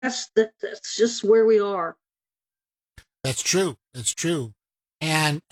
that's just where we are. That's true. That's true. And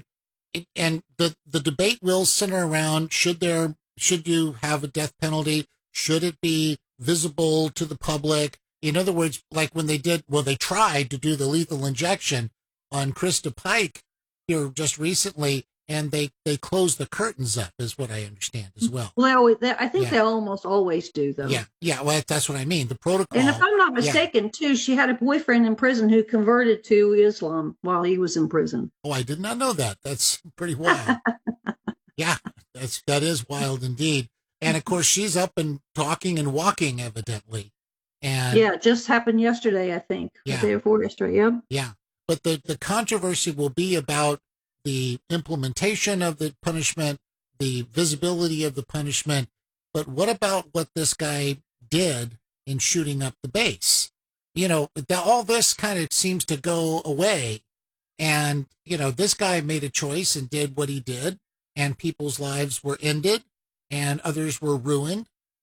the debate will center around, should you have a death penalty? Should it be visible to the public? In other words, like when they tried to do the lethal injection on Krista Pike here just recently, and they closed the curtains up, is what I understand as well. Well, I think they almost always do, though. Yeah. Well, that's what I mean. The protocol. And if I'm not mistaken, too, she had a boyfriend in prison who converted to Islam while he was in prison. Oh, I did not know that. That's pretty wild. Yeah, that is wild indeed. And of course, she's up and talking and walking, evidently. And yeah, it just happened yesterday, I think. The day before yesterday. Yep. Yeah, but the controversy will be about the implementation of the punishment, the visibility of the punishment. But what about what this guy did in shooting up the base? All this kind of seems to go away. And, this guy made a choice and did what he did, and people's lives were ended and others were ruined.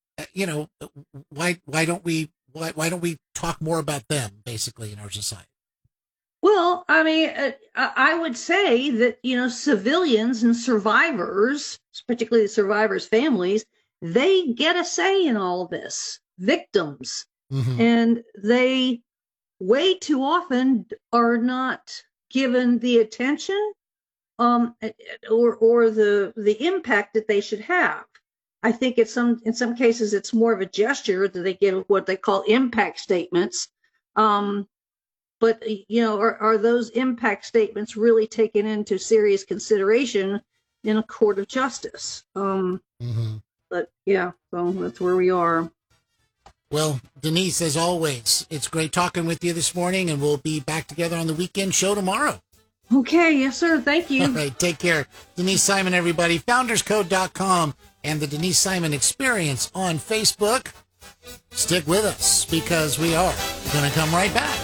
Why don't we talk more about them, basically, in our society? Well, I mean, I would say that, civilians and survivors, particularly the survivors' families, they get a say in all this. Victims. Mm-hmm. And they way too often are not given the attention or the impact that they should have. I think in some cases it's more of a gesture that they get what they call impact statements. But, are those impact statements really taken into serious consideration in a court of justice? Mm-hmm. But, yeah, so that's where we are. Well, Denise, as always, it's great talking with you this morning, and we'll be back together on the weekend show tomorrow. Okay, yes, sir. Thank you. All right, take care. Denise Simon, everybody. FoundersCode.com and the Denise Simon Experience on Facebook. Stick with us, because we are going to come right back.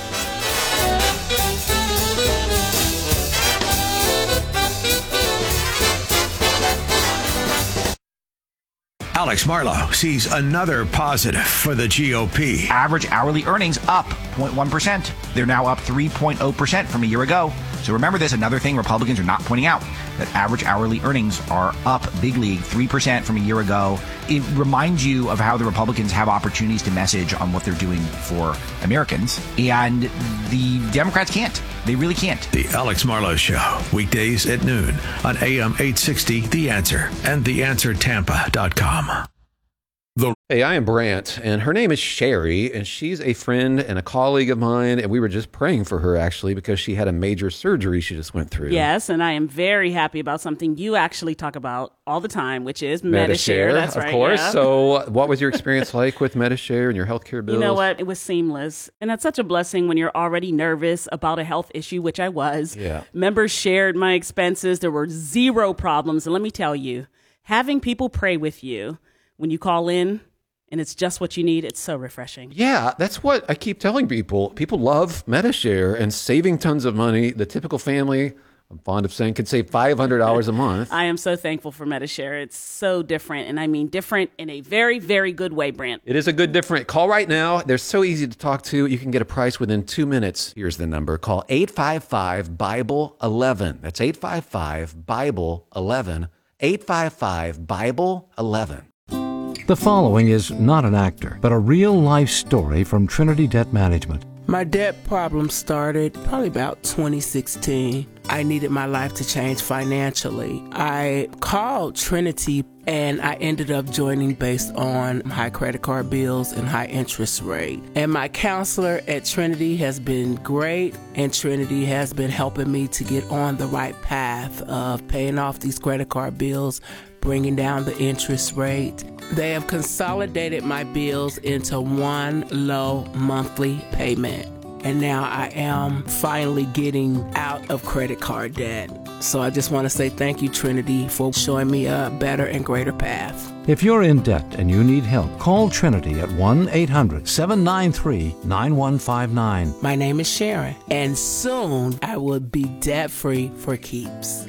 Alex Marlow sees another positive for the GOP. Average hourly earnings up 0.1%. They're now up 3.0% from a year ago. So remember this, another thing Republicans are not pointing out, that average hourly earnings are up big league, 3% from a year ago. It reminds you of how the Republicans have opportunities to message on what they're doing for Americans, and the Democrats can't. They really can't. The Alex Marlow Show, weekdays at noon on AM 860, The Answer, and theanswertampa.com. Hey, I am Brant, and her name is Sherry, and she's a friend and a colleague of mine, and we were just praying for her, actually, because she had a major surgery she just went through. Yes, and I am very happy about something you actually talk about all the time, which is Medi-Share. That's right. Of course. Yeah. So what was your experience like with Medi-Share and your healthcare bills? You know what? It was seamless. And that's such a blessing when you're already nervous about a health issue, which I was. Yeah. Members shared my expenses. There were zero problems. And let me tell you, having people pray with you when you call in, and it's just what you need, it's so refreshing. Yeah, that's what I keep telling people. People love Medi-Share and saving tons of money. The typical family, I'm fond of saying, could save $500 a month. I am so thankful for Medi-Share. It's so different, and I mean different in a very, very good way, Brant. It is a good different. Call right now. They're so easy to talk to. You can get a price within 2 minutes. Here's the number. Call 855-BIBLE-11. That's 855-BIBLE-11. 855-BIBLE-11. The following is not an actor, but a real-life story from Trinity Debt Management. My debt problem started probably about 2016. I needed my life to change financially. I called Trinity and I ended up joining based on high credit card bills and high interest rate. And my counselor at Trinity has been great, and Trinity has been helping me to get on the right path of paying off these credit card bills, bringing down the interest rate. They have consolidated my bills into one low monthly payment. And now I am finally getting out of credit card debt. So I just want to say thank you, Trinity, for showing me a better and greater path. If you're in debt and you need help, call Trinity at 1-800-793-9159. My name is Sharon, and soon I will be debt-free for keeps.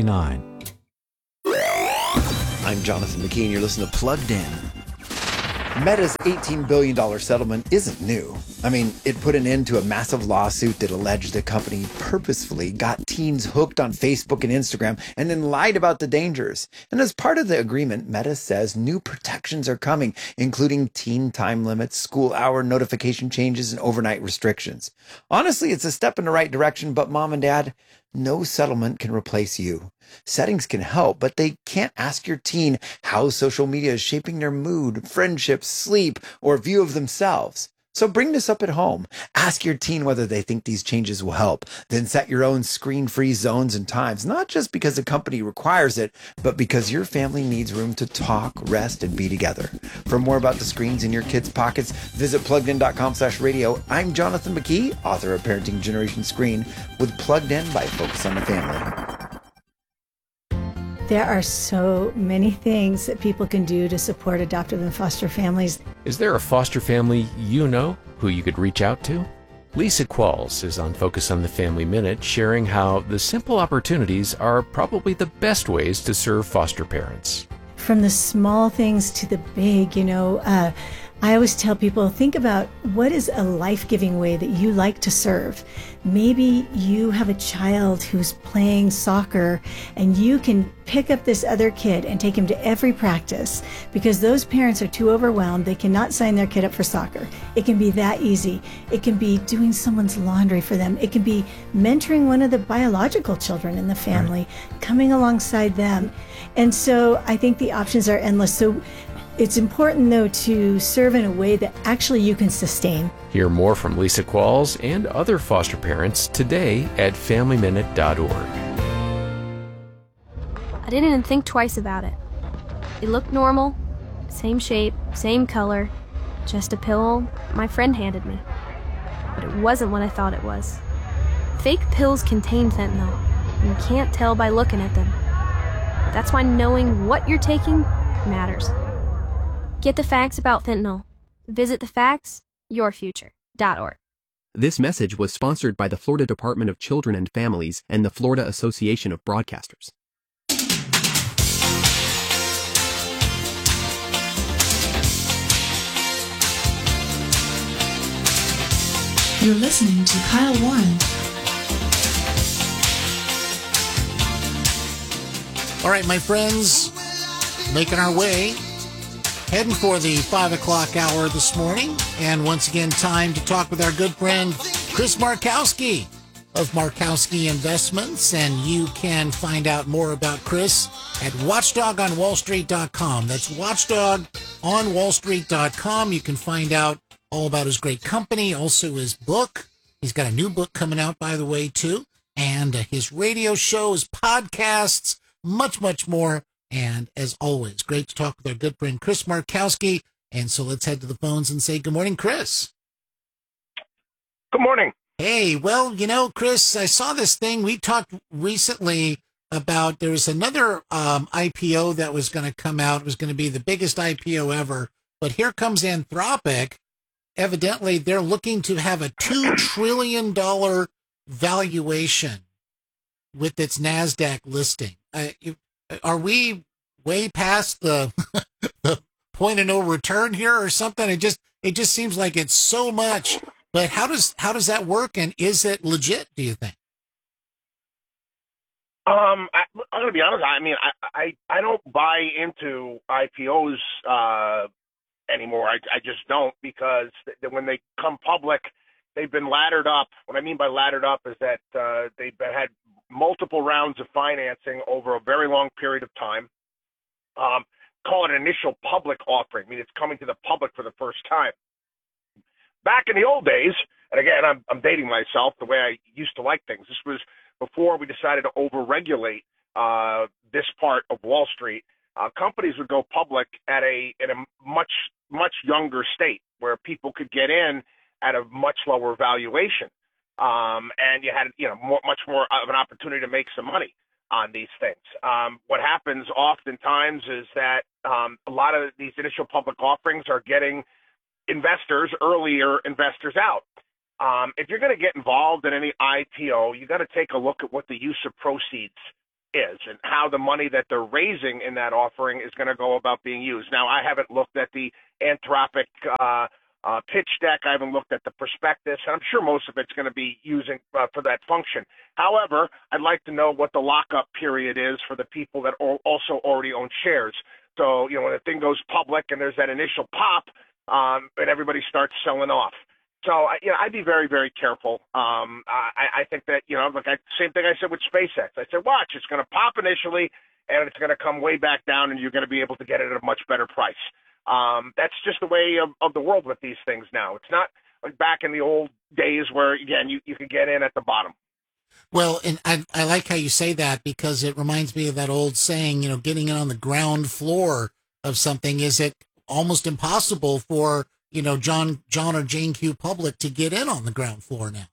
1-800-793-9159. I'm Jonathan McKean. You're listening to Plugged In. Meta's $18 billion settlement isn't new. I mean, it put an end to a massive lawsuit that alleged the company purposefully got teens hooked on Facebook and Instagram and then lied about the dangers. And as part of the agreement, Meta says new protections are coming, including teen time limits, school hour notification changes, and overnight restrictions. Honestly, it's a step in the right direction, but mom and dad, no settlement can replace you. Settings can help, but they can't ask your teen how social media is shaping their mood, friendships, sleep, or view of themselves. So bring this up at home. Ask your teen whether they think these changes will help. Then set your own screen-free zones and times, not just because the company requires it, but because your family needs room to talk, rest, and be together. For more about the screens in your kids' pockets, visit PluggedIn.com/radio. I'm Jonathan McKee, author of Parenting Generation Screen, with Plugged In by Focus on the Family. There are so many things that people can do to support adoptive and foster families. Is there a foster family you know who you could reach out to? Lisa Qualls is on Focus on the Family Minute, sharing how the simple opportunities are probably the best ways to serve foster parents. From the small things to the big, I always tell people, think about what is a life-giving way that you like to serve. Maybe you have a child who's playing soccer and you can pick up this other kid and take him to every practice because those parents are too overwhelmed. They cannot sign their kid up for soccer. It can be that easy. It can be doing someone's laundry for them. It can be mentoring one of the biological children in the family, coming alongside them. And so I think the options are endless. So it's important, though, to serve in a way that actually you can sustain. Hear more from Lisa Qualls and other foster parents today at FamilyMinute.org. I didn't even think twice about it. It looked normal, same shape, same color, just a pill my friend handed me. But it wasn't what I thought it was. Fake pills contain fentanyl, and you can't tell by looking at them. That's why knowing what you're taking matters. Get the facts about fentanyl. Visit thefactsyourfuture.org. This message was sponsored by the Florida Department of Children and Families and the Florida Association of Broadcasters. You're listening to Kyle Warren. All right, my friends, making our way, heading for the 5 o'clock hour this morning. And once again, time to talk with our good friend, Chris Markowski of Markowski Investments. And you can find out more about Chris at watchdogonwallstreet.com. That's watchdogonwallstreet.com. You can find out all about his great company, also his book. He's got a new book coming out, by the way, too. And his radio show, his podcasts, much, much more. And as always, great to talk with our good friend Chris Markowski. And so let's head to the phones and say good morning, Chris. Good morning. Hey, well, Chris, I saw this thing. We talked recently about there was another IPO that was going to come out. It was going to be the biggest IPO ever. But here comes Anthropic. Evidently, they're looking to have a $2 trillion valuation with its NASDAQ listing. Are we way past the the point of no return here or something? It just seems like it's so much. But how does that work, and is it legit, do you think? I'm going to be honest. I mean, I don't buy into IPOs anymore. I just don't, because when they come public, they've been laddered up. What I mean by laddered up is that they've had multiple rounds of financing over a very long period of time. Call it an initial public offering. I mean, it's coming to the public for the first time. Back in the old days, and again, I'm dating myself the way I used to like things. This was before we decided to overregulate this part of Wall Street. Companies would go public in a much younger state where people could get in at a much lower valuation. And you had, much more of an opportunity to make some money on these things. What happens oftentimes is that a lot of these initial public offerings are getting earlier investors out. If you're going to get involved in any IPO, you got to take a look at what the use of proceeds is and how the money that they're raising in that offering is going to go about being used. Now, I haven't looked at the Anthropic pitch deck. I haven't looked at the prospectus. I'm sure most of it's going to be using for that function. However, I'd like to know what the lockup period is for the people that also already own shares. So, when the thing goes public and there's that initial pop, and everybody starts selling off. So, I'd be very, very careful. I think that, same thing I said with SpaceX. I said, watch, it's going to pop initially, and it's going to come way back down, and you're going to be able to get it at a much better price. That's just the way of the world with these things now. It's not like back in the old days where, again, you could get in at the bottom. Well, and I like how you say that, because it reminds me of that old saying, getting in on the ground floor of something. Is it almost impossible for, John or Jane Q. Public to get in on the ground floor now?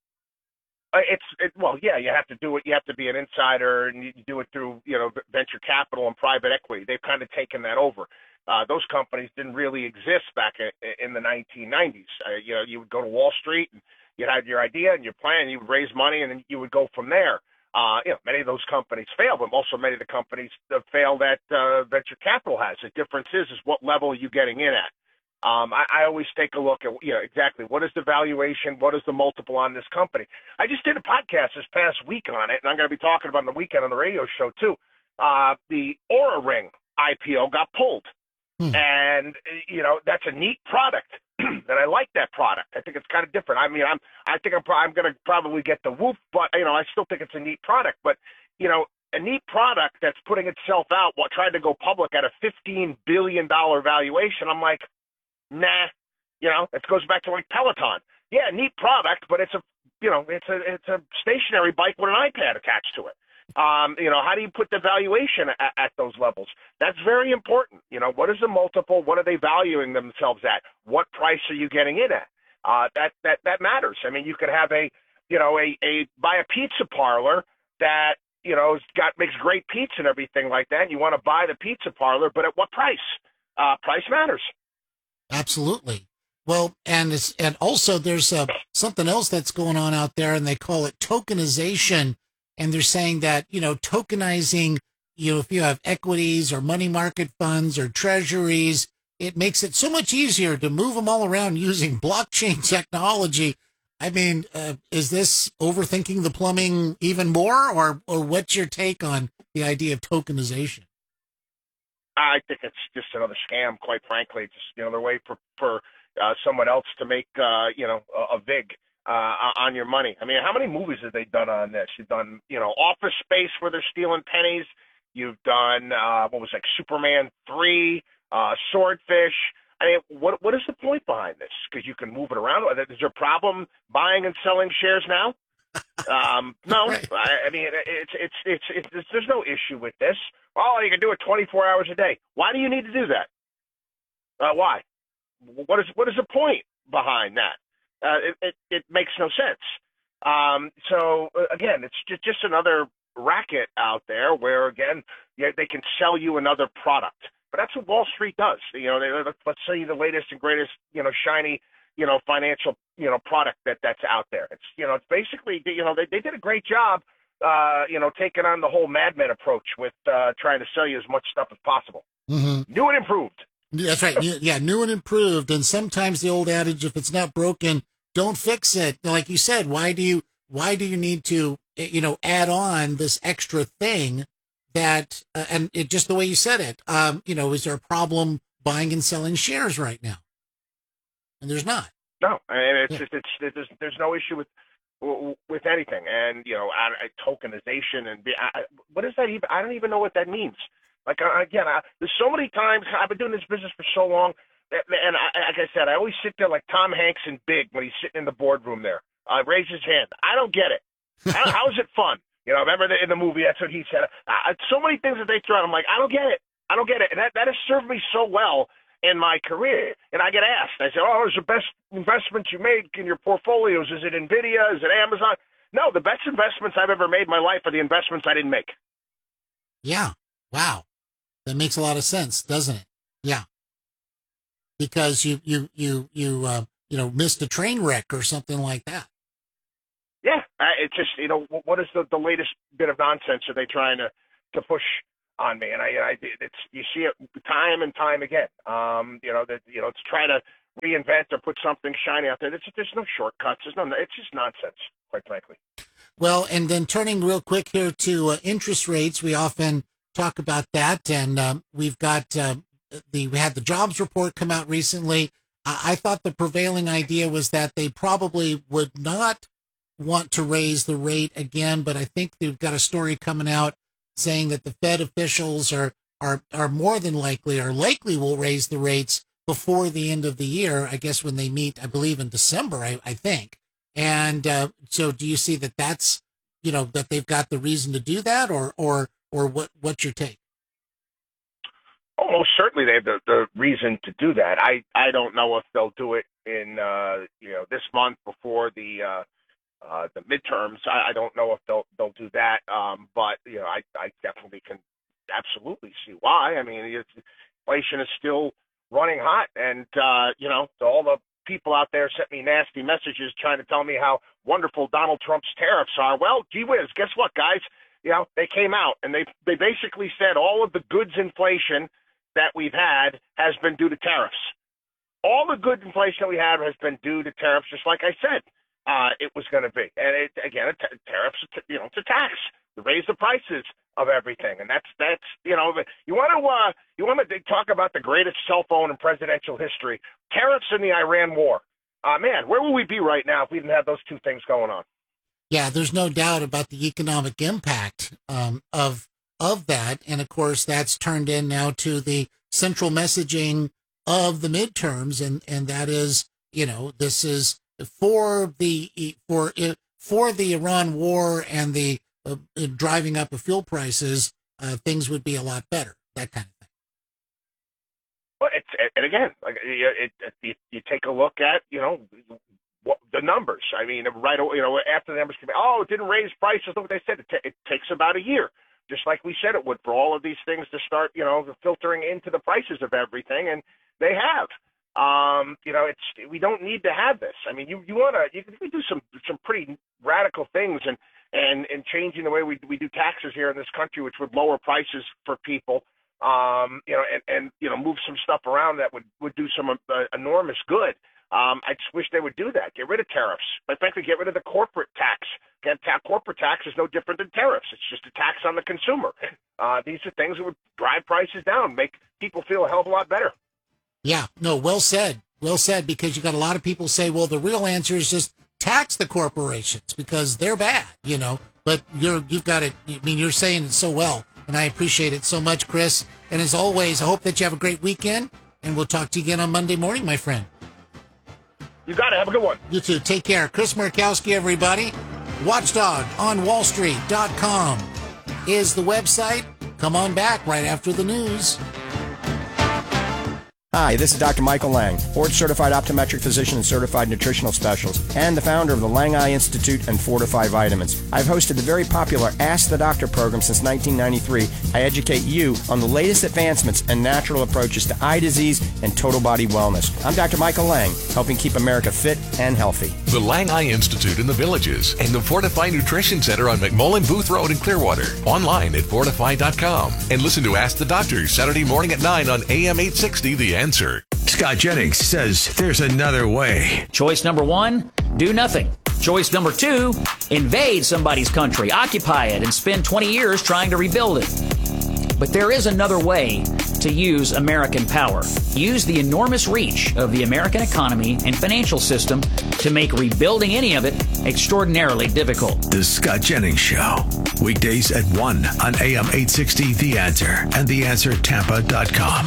You have to do it. You have to be an insider, and you do it through, venture capital and private equity. They've kind of taken that over. Those companies didn't really exist back in the 1990s. You would go to Wall Street, and you had your idea and your plan, and you would raise money, and then you would go from there. Many of those companies failed, but also many of the companies that failed that venture capital has. The difference is what level are you getting in at? I always take a look at, exactly what is the valuation, what is the multiple on this company. I just did a podcast this past week on it, and I'm going to be talking about it on the weekend on the radio show too. The Aura Ring IPO got pulled. And, that's a neat product, and I like that product. I think it's kind of different. I mean, I think I'm going to probably get the Whoop, but, I still think it's a neat product. But, a neat product that's putting itself out, tried to go public at a $15 billion valuation. I'm like, nah, it goes back to like Peloton. Yeah, neat product, but it's a stationary bike with an iPad attached to it. How do you put the valuation at those levels? That's very important. What is the multiple? What are they valuing themselves at? What price are you getting in at? That matters. I mean, you could have buy a pizza parlor that, makes great pizza and everything like that. And you want to buy the pizza parlor, but at what price? Price matters. Absolutely. Well, and also there's something else that's going on out there, and they call it tokenization. And they're saying that, tokenizing, if you have equities or money market funds or treasuries, it makes it so much easier to move them all around using blockchain technology. I mean, is this overthinking the plumbing even more, or what's your take on the idea of tokenization? I think it's just another scam, quite frankly. Just their way for someone else to make a vig on your money. I mean, how many movies have they done on this? You've done Office Space where they're stealing pennies. You've done Superman 3, Swordfish. I mean, what is the point behind this? Because you can move it around. Is there a problem buying and selling shares now? No, right. I mean, it's there's no issue with this. Oh, you can do it 24 hours a day. Why do you need to do that? Why? What is the point behind that? It makes no sense. So again, it's just another racket out there where, again, they can sell you another product. But that's what Wall Street does. Let's say the latest and greatest, shiny, financial, product that's out there. It's basically, they did a great job, taking on the whole Mad Men approach with trying to sell you as much stuff as possible. Mm-hmm. New and improved. That's right. Yeah, new and improved. And sometimes the old adage, if it's not broken, don't fix it. Like you said, why do you need to, add on this extra thing that, and it just the way you said it, is there a problem buying and selling shares right now? And there's not. No, and there's no issue with anything. And, tokenization and what is that even? I don't even know what that means. Like, again, there's so many times I've been doing this business for so long. And like I said, I always sit there like Tom Hanks in Big when he's sitting in the boardroom there. Raise his hand. I don't get it. How is it fun? Remember in the movie, that's what he said. So many things that they throw out, I'm like, I don't get it. And that has served me so well in my career. And I get asked, I say, what was the best investments you made in your portfolios? Is it NVIDIA? Is it Amazon? No, the best investments I've ever made in my life are the investments I didn't make. Yeah. Wow. That makes a lot of sense, doesn't it? Yeah. Because you missed a train wreck or something like that. Yeah, It's just, what is the latest bit of nonsense are they trying to push on me? And it's you see it time and time again. To try to reinvent or put something shiny out there. There's no shortcuts. It's just nonsense, quite frankly. Well, and then turning real quick here to interest rates, we often talk about that, and we've got we had the jobs report come out recently. I thought the prevailing idea was that they probably would not want to raise the rate again, but I think they've got a story coming out saying that the Fed officials are more than likely will raise the rates before the end of the year, I guess when they meet, I believe in December, I think. And so do you see that that's, that they've got the reason to do that, or what's your take? Oh, most certainly they have the reason to do that. I don't know if they'll do it in, this month before the midterms. I don't know if they'll do that. But I definitely can absolutely see why. I mean, inflation is still running hot, and all the people out there sent me nasty messages trying to tell me how wonderful Donald Trump's tariffs are. Well, gee whiz, guess what, guys? They came out and they basically said all of the goods inflation that we've had has been due to tariffs. All the good inflation that we had has been due to tariffs, just like I said it was going to be. And tariffs, it's a tax. We raise the prices of everything, and that's you want to talk about the greatest cell phone in presidential history, tariffs and the Iran war. Man, where would we be right now if we didn't have those two things going on? Yeah, there's no doubt about the economic impact of that, and of course that's turned in now to the central messaging of the midterms, and that is, this is for the Iran war and the driving up of fuel prices, things would be a lot better, that kind of thing. Well, and again, like you take a look at the numbers. I mean, after the numbers came out, it didn't raise prices. Look what they said. It takes about a year, just like we said it would, for all of these things to start, filtering into the prices of everything, and they have. We don't need to have this. I mean, you can do some pretty radical things and changing the way we do taxes here in this country, which would lower prices for people, and move some stuff around that would do some enormous good. I just wish they would do that. Get rid of tariffs. But frankly, get rid of the corporate tax. Corporate tax is no different than tariffs. It's just a tax on the consumer. These are things that would drive prices down, make people feel a hell of a lot better. Yeah, no, well said. Well said, because you got a lot of people say, well, the real answer is just tax the corporations because they're bad, but you've got it. I mean, you're saying it so well, and I appreciate it so much, Chris. And as always, I hope that you have a great weekend, and we'll talk to you again on Monday morning, my friend. You got it. Have a good one. You too. Take care. Chris Markowski, everybody. WatchdogOnWallStreet.com is the website. Come on back right after the news. Hi, this is Dr. Michael Lang, board-certified optometric physician and certified nutritional specialist, and the founder of the Lang Eye Institute and Fortify Vitamins. I've hosted the very popular Ask the Doctor program since 1993. I educate you on the latest advancements and natural approaches to eye disease and total body wellness. I'm Dr. Michael Lang, helping keep America fit and healthy. The Lang Eye Institute in the Villages and the Fortify Nutrition Center on McMullen Booth Road in Clearwater. Online at fortify.com. And listen to Ask the Doctor Saturday morning at 9 on AM 860 The Answer. Scott Jennings says there's another way. Choice number 1, do nothing. Choice number 2, invade somebody's country, occupy it, and spend 20 years trying to rebuild it. But there is another way to use American power. Use the enormous reach of the American economy and financial system to make rebuilding any of it extraordinarily difficult. The Scott Jennings Show. Weekdays at 1 on AM 860 The Answer and TheAnswerTampa.com.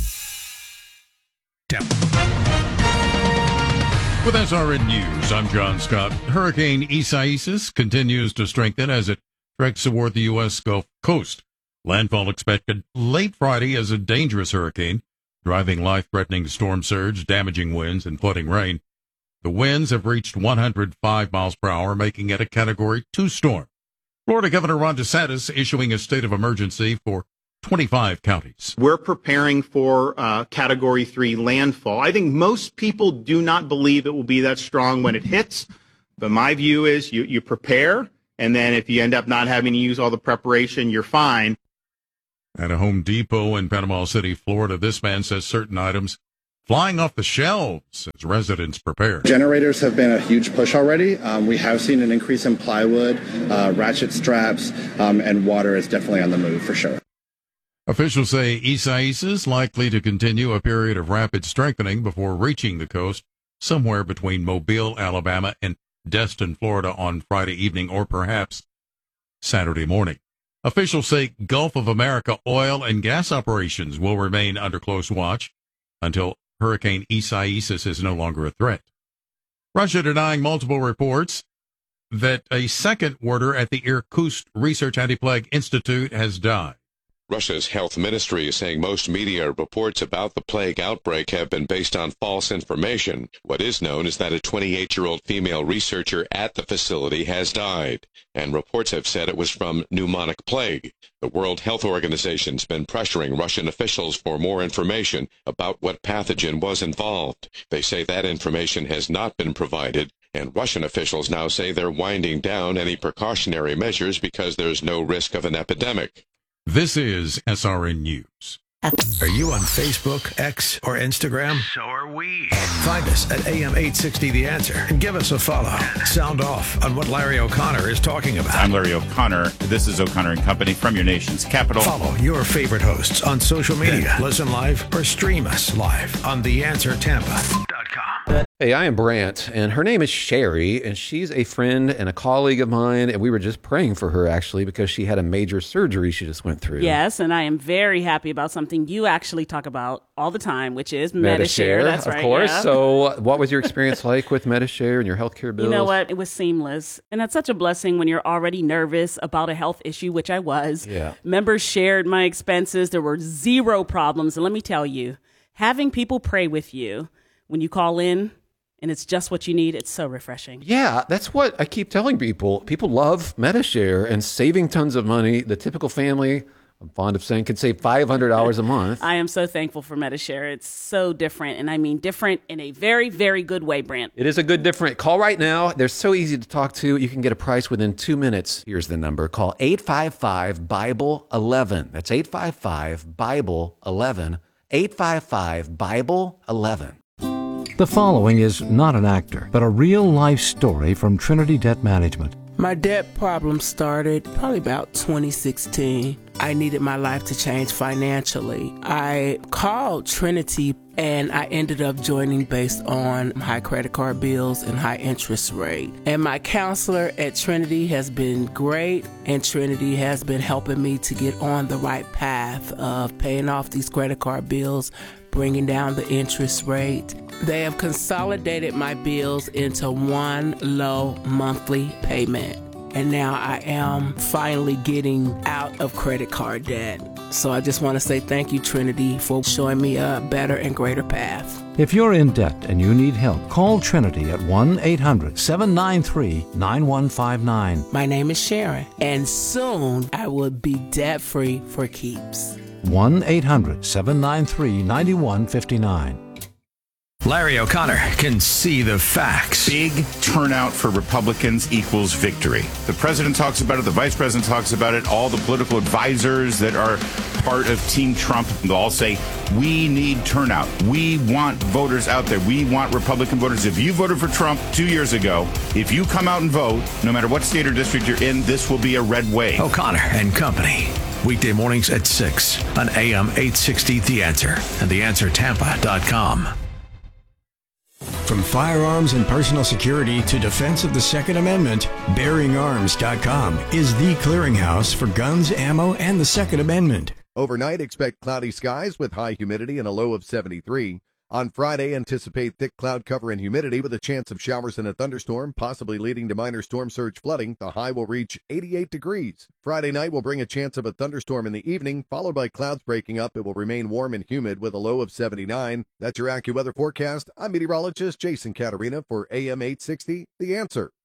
With SRN News, I'm John Scott. Hurricane Isaias continues to strengthen as it treks toward the U.S. Gulf Coast. Landfall expected late Friday as a dangerous hurricane, driving life-threatening storm surge, damaging winds, and flooding rain. The winds have reached 105 miles per hour, making it a Category 2 storm. Florida Governor Ron DeSantis issuing a state of emergency for 25 counties. We're preparing for Category 3 landfall. I think most people do not believe it will be that strong when it hits, But my view is you prepare, and then if you end up not having to use all the preparation, you're fine. At a Home Depot in Panama City, Florida, this man says certain items flying off the shelves as residents prepare. Generators have been a huge push already. We have seen an increase in plywood, ratchet straps, and water is definitely on the move for sure. Officials say Isaias is likely to continue a period of rapid strengthening before reaching the coast somewhere between Mobile, Alabama, and Destin, Florida on Friday evening or perhaps Saturday morning. Officials say Gulf of America oil and gas operations will remain under close watch until Hurricane Isaias is no longer a threat. Russia denying multiple reports that a second warder at the Irkutsk Research Anti-Plague Institute has died. Russia's health ministry is saying most media reports about the plague outbreak have been based on false information. What is known is that a 28-year-old female researcher at the facility has died, and reports have said it was from pneumonic plague. The World Health Organization's been pressuring Russian officials for more information about what pathogen was involved. They say that information has not been provided, and Russian officials now say they're winding down any precautionary measures because there's no risk of an epidemic. This is SRN News. Are you on Facebook, X, or Instagram? So are we. Find us at AM860 The Answer and give us a follow. Sound off on what Larry O'Connor is talking about. I'm Larry O'Connor. This is O'Connor & Company from your nation's capital. Follow your favorite hosts on social media. Listen live or stream us live on TheAnswerTampa.com. Hey, I am Brant, and her name is Sherry, and she's a friend and a colleague of mine, and we were just praying for her, actually, because she had a major surgery she just went through. Yes, and I am very happy about something you actually talk about all the time, which is Medi-Share. That's right, of course. yeah. So what was your experience like with Medi-Share and your healthcare bills? You know what? It was seamless. And that's such a blessing when you're already nervous about a health issue, which I was. Yeah. Members shared my expenses. There were zero problems. And let me tell you, having people pray with you when you call in, and it's just what you need, it's so refreshing. Yeah, that's what I keep telling people. People love Medi-Share and saving tons of money. The typical family, I'm fond of saying, could save $500 a month. I am so thankful for Medi-Share. It's so different, and I mean different in a very, very good way, Brant. It is a good different. Call right now. They're so easy to talk to. You can get a price within 2 minutes. Here's the number. Call 855-BIBLE-11. That's 855-BIBLE-11. 855-BIBLE-11. The following is not an actor, but a real-life story from Trinity Debt Management. My debt problem started probably about 2016. I needed my life to change financially. I called Trinity and I ended up joining based on high credit card bills and high interest rate. And my counselor at Trinity has been great, and Trinity has been helping me to get on the right path of paying off these credit card bills, bringing down the interest rate. They have consolidated my bills into one low monthly payment. And now I am finally getting out of credit card debt. So I just want to say thank you, Trinity, for showing me a better and greater path. If you're in debt and you need help, call Trinity at 1-800-793-9159. My name is Sharon, and soon I will be debt-free for keeps. 1-800-793-9159. Larry O'Connor can see the facts. Big turnout for Republicans equals victory. The president talks about it. The vice president talks about it. All the political advisors that are part of Team Trump, they'll all say, we need turnout. We want voters out there. We want Republican voters. If you voted for Trump 2 years ago, if you come out and vote, no matter what state or district you're in, this will be a red wave. O'Connor and Company. Weekday mornings at 6 on AM 860 The Answer and TheAnswerTampa.com. From firearms and personal security to defense of the Second Amendment, BearingArms.com is the clearinghouse for guns, ammo, and the Second Amendment. Overnight, expect cloudy skies with high humidity and a low of 73. On Friday, anticipate thick cloud cover and humidity with a chance of showers and a thunderstorm, possibly leading to minor storm surge flooding. The high will reach 88 degrees. Friday night will bring a chance of a thunderstorm in the evening, followed by clouds breaking up. It will remain warm and humid with a low of 79. That's your AccuWeather forecast. I'm meteorologist Jason Caterina for AM 860, The Answer.